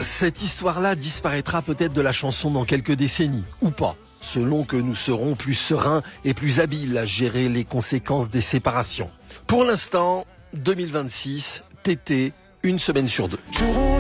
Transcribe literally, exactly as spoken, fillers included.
Cette histoire-là disparaîtra peut-être de la chanson dans quelques décennies, ou pas, selon que nous serons plus sereins et plus habiles à gérer les conséquences des séparations. Pour l'instant, deux mille vingt-six, Tété, une semaine sur deux.